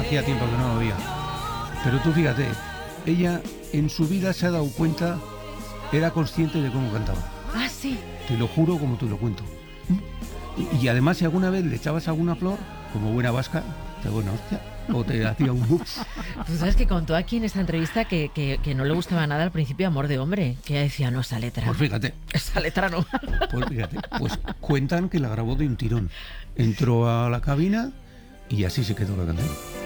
hacía tiempo que no lo había. Pero tú fíjate, ella en su vida se ha dado cuenta, era consciente de cómo cantaba. Ah, sí. Te lo juro como te lo cuento. Y además, si alguna vez le echabas alguna flor, como buena vasca, te buena hostia, o te hacía un buf. Tú sabes que contó aquí en esta entrevista que no le gustaba nada al principio Amor de Hombre, que ella decía, no, esa letra. Pues fíjate. Esa letra no. Pues fíjate, pues cuentan que la grabó de un tirón. Entró a la cabina y así se quedó la canción.